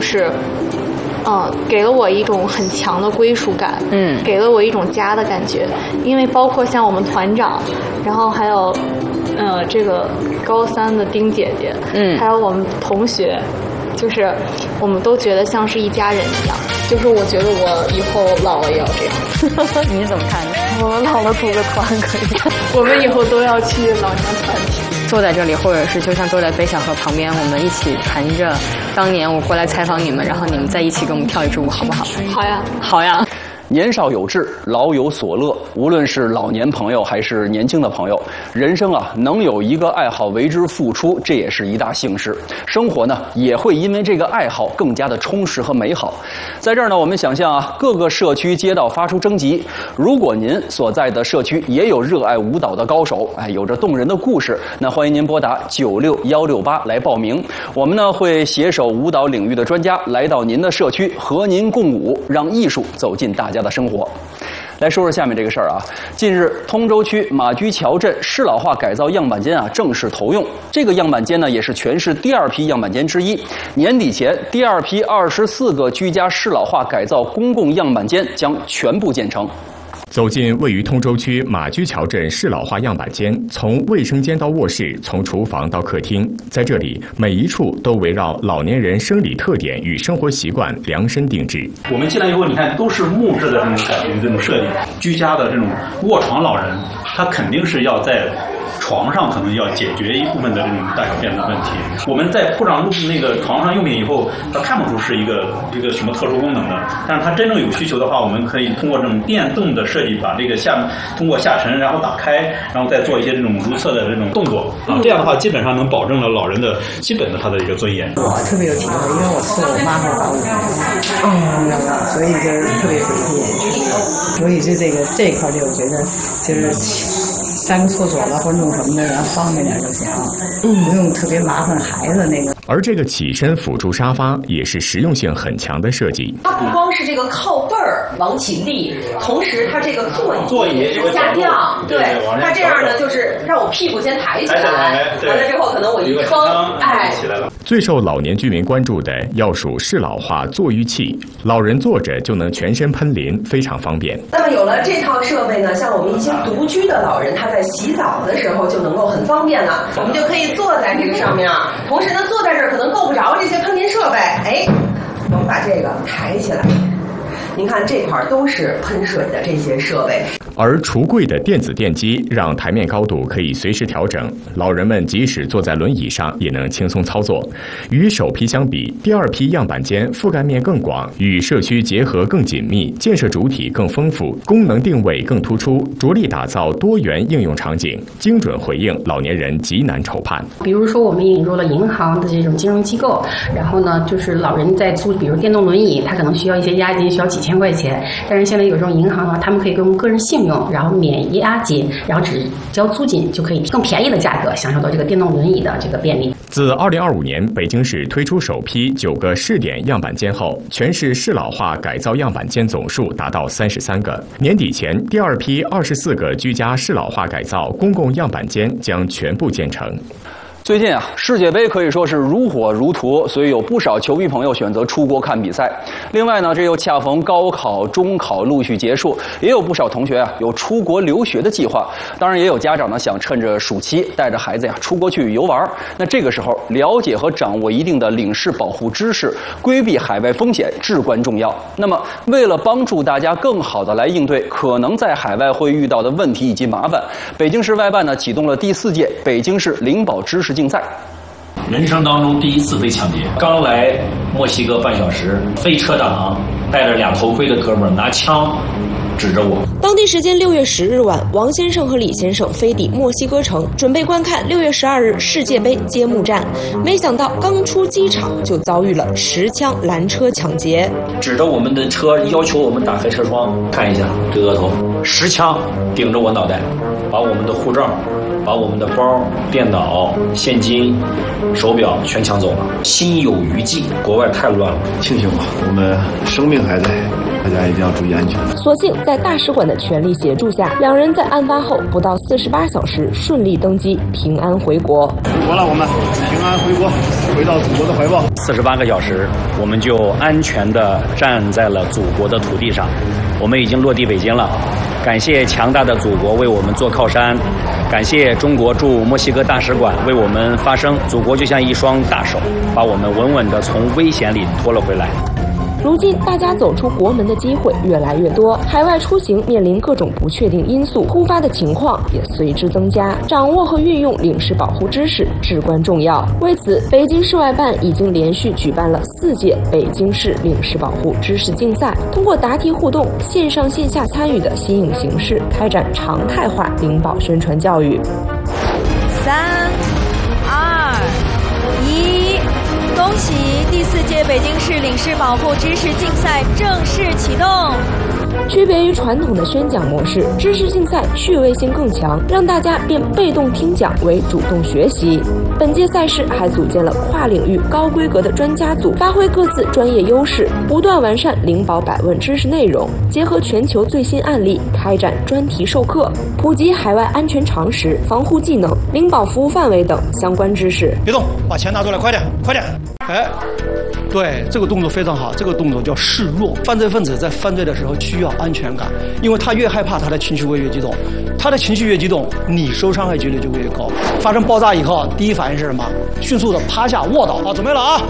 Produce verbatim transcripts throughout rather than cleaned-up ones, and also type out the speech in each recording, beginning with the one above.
，嗯，给了我一种很强的归属感，嗯，给了我一种家的感觉。因为包括像我们团长，然后还有，呃，这个高三的丁姐姐，嗯，还有我们同学，就是我们都觉得像是一家人一样。就是我觉得我以后老了也要这样。 你怎么看？ 我们老了组个团可以。我们以后都要去老年团体。 坐在这里，或者是就像坐在北小河旁边，我们一起谈着当年我过来采访你们，然后你们在一起给我们跳一支舞，好不好？ 好呀， 好呀。 年少有志，老有所乐。无论是老年朋友还是年轻的朋友，人生啊，能有一个爱好为之付出，这也是一大幸事。生活呢，也会因为这个爱好更加的充实和美好。在这儿呢，我们想象啊，各个社区街道发出征集，如果您所在的社区也有热爱舞蹈的高手，哎，有着动人的故事，那欢迎您拨打九六幺六八来报名。我们呢会携手舞蹈领域的专家来到您的社区，和您共舞，让艺术走进大家的生活。来说说下面这个事儿啊。近日，通州区马驹桥镇适老化改造样板间啊正式投用。这个样板间呢，也是全市第二批样板间之一。年底前，第二批二十四个居家适老化改造公共样板间将全部建成。 走进位于通州区马驹桥镇适老化样板间，从卫生间到卧室，从厨房到客厅，在这里每一处都围绕老年人生理特点与生活习惯量身定制。 我们进来以后，你看都是木质的这种感觉，这种设计，居家的这种卧床老人，他肯定是要在床上可能要解决一部分的这种大小便的问题。我们在铺上那个床上用品以后，它看不出是一个一个什么特殊功能的，但是它真正有需求的话，我们可以通过这种电动的设计，把这个下通过下沉，然后打开，然后再做一些这种如厕的这种动作啊，这样的话基本上能保证了老人的基本的他的一个尊严。 我特别有体会，因为我伺候我妈妈八五年，嗯，所以就是特别服气。所以就这个这一块，就我觉得就是上个厕所了或者弄什么的，然后方便点就行，嗯，不用特别麻烦孩子那个。 而这个起身辅助沙发也是实用性很强的设计。 它不光是这个靠背儿往起立，同时它这个座椅座椅下降，对，它这样呢就是让我屁股先抬起来，完了之后可能我一撑，哎，起来了。 最受老年居民关注的要数适老化坐浴器，老人坐着就能全身喷淋，非常方便。 那么有了这套设备呢，像我们一些独居的老人，他在洗澡的时候就能够很方便了，我们就可以坐在这个上面，同时呢坐在这儿可能够不着这些喷淋设备，哎，我们把这个抬起来，您看这块都是喷水的这些设备。 而橱柜的电子电机让台面高度可以随时调整，老人们即使坐在轮椅上也能轻松操作。与首批相比，第二批样板间覆盖面更广，与社区结合更紧密，建设主体更丰富，功能定位更突出，着力打造多元应用场景，精准回应老年人急难愁盼。 比如说我们引入了银行的这种金融机构，然后呢就是老人在租比如电动轮椅，他可能需要一些押金，需要几千块钱，但是现在有这种银行的话，他们可以用个人信用，然后免押金，然后只交租金就可以更便宜的价格享受到这个电动轮椅的这个便利。 自二零二五年北京市推出首批九个试点样板间后，全市适老化改造样板间总数达到三十三个。年底前，第二批二十四个居家适老化改造公共样板间将全部建成。 最近啊，世界杯可以说是如火如荼，所以有不少球迷朋友选择出国看比赛。另外呢，这又恰逢高考、中考陆续结束，也有不少同学啊有出国留学的计划。当然，也有家长呢想趁着暑期带着孩子呀出国去游玩。那这个时候，了解和掌握一定的领事保护知识，规避海外风险至关重要。那么，为了帮助大家更好的来应对可能在海外会遇到的问题以及麻烦，北京市外办呢启动了第四届北京市灵保知识竞赛。 人生当中第一次被抢劫，刚来墨西哥半小时，飞车党戴着俩头盔的哥们儿拿枪指着我。 当地时间六月十日晚，王先生和李先生飞抵墨西哥城，准备观看六月十二日世界杯揭幕战。没想到刚出机场就遭遇了持枪拦车抢劫， 指着我们的车要求我们打开车窗看一下这额头，持枪顶着我脑袋，把我们的护照、把我们的包、电脑、现金、手表全抢走了，心有余悸。国外太乱了， 庆幸吧，我们生命还在，大家一定要注意安全。 所幸在在大使馆的全力协助下，两人在案发后不到四十八小时顺利登机，平安回国。 回国了，我们平安回国，回到祖国的怀抱。 四十八个小时，我们就安全地站在了祖国的土地上。我们已经落地北京了，感谢强大的祖国为我们做靠山，感谢中国驻墨西哥大使馆为我们发声。祖国就像一双大手，把我们稳稳地从危险里拖了回来。 如今，大家走出国门的机会越来越多，海外出行面临各种不确定因素，突发的情况也随之增加。掌握和运用领事保护知识至关重要。为此，北京市外办已经连续举办了四届北京市领事保护知识竞赛，通过答题互动、线上线下参与的新颖形式，开展常态化领保宣传教育。 三、二、一。恭喜第四届北京市领事保护知识竞赛正式启动。 区别于传统的宣讲模式，知识竞赛趣味性更强，让大家变被动听讲为主动学习。本届赛事还组建了跨领域高规格的专家组，发挥各自专业优势，不断完善领保百问知识内容，结合全球最新案例，开展专题授课，普及海外安全常识、防护技能、领保服务范围等相关知识。 别动，把钱拿出来，快点，快点！哎，对，这个动作非常好，这个动作叫示弱。犯罪分子在犯罪的时候需要安全感，因为他越害怕，他的情绪会越激动，他的情绪越激动，你受伤害几率就会越高。发生爆炸以后，第一反应是什么？迅速的趴下卧倒。好，准备了啊！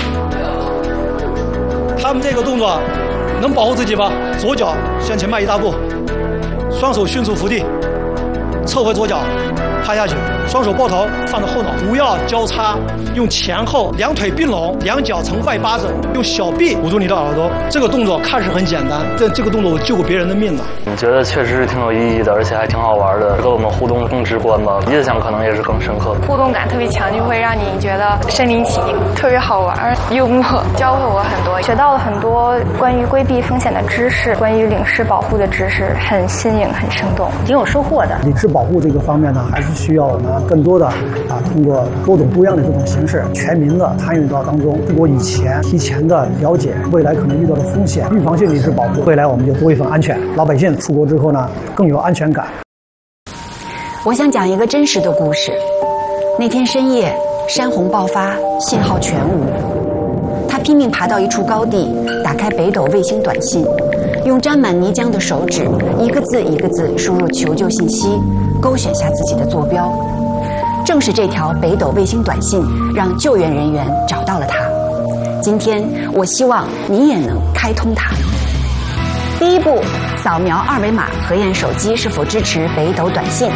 他们这个动作能保护自己吧？左脚向前迈一大步，双手迅速扶地，侧回左脚，趴下去，双手抱头放在后脑，不要交叉，用前后两腿并拢，两脚呈外八字，用小臂捂住你的耳朵。这个动作看似很简单，但这个动作我救过别人的命的。 我觉得确实是挺有意义的，而且还挺好玩的，跟我们互动更直观吧，印象可能也是更深刻。 互动感特别强，就会让你觉得身临其境，特别好玩，幽默，教会我很多，学到了很多关于规避风险的知识，关于领事保护的知识，很新颖，很生动，挺有收获的。 领事保护这个方面呢，还是需要我们更多的啊，通过多种多样的这种形式，全民的参与到当中，通过以前提前的了解未来可能遇到的风险，预防性领事保护，未来我们就多一份安全，老百姓出国之后呢更有安全感。 我想讲一个真实的故事。那天深夜，山洪爆发，信号全无。他拼命爬到一处高地，打开北斗卫星短信，用沾满泥浆的手指一个字一个字输入求救信息，勾选下自己的坐标。正是这条北斗卫星短信让救援人员找到了他。今天我希望你也能开通它。第一步，扫描二维码核验手机是否支持北斗短信。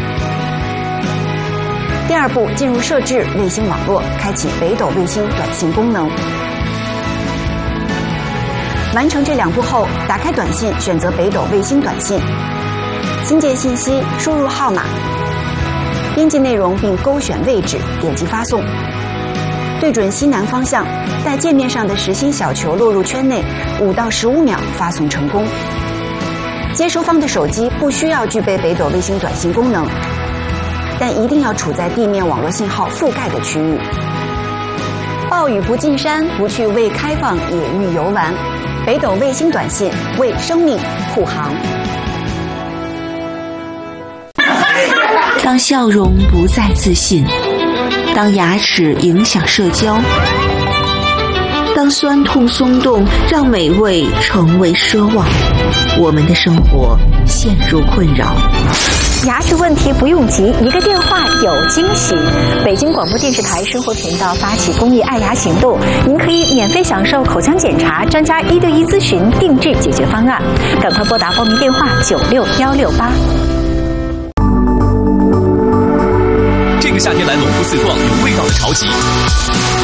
第二步，进入设置卫星网络，开启北斗卫星短信功能。完成这两步后，打开短信，选择北斗卫星短信，新建信息，输入号码，编辑内容并勾选位置，点击发送。对准西南方向，待界面上的实心小球落入圈内，五到十五秒发送成功。接收方的手机不需要具备北斗卫星短信功能，但一定要处在地面网络信号覆盖的区域。暴雨不进山，不去为开放野域游玩。北斗卫星短信为生命护航。 当笑容不再自信，当牙齿影响社交，当酸痛松动让美味成为奢望，我们的生活陷入困扰。 牙齿问题不用急，一个电话有惊喜。北京广播电视台生活频道发起公益爱牙行动，您可以免费享受口腔检查、专家一对一咨询、定制解决方案。赶快拨打报名电话九六幺六八。 这个夏天来隆福四逛有味道的潮集。